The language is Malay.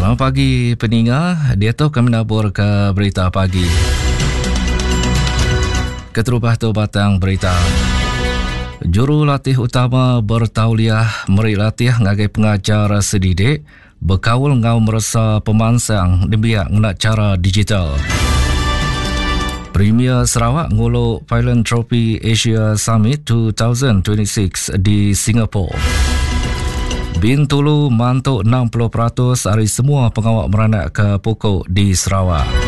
Selamat pagi pendengar, dia tu kami nabur ke berita pagi. Keterubah tu batang berita. Jurulatih utama bertauliah meri latih ngagai pengajar sedidik berkawal ngau merasa pemansang demiak nak cara digital. Premier Sarawak nguluk Philanthropy Asia Summit 2026 di Singapura. Bintulu mantuk 60% dari semua pengawak beranak ke pokok di Sarawak.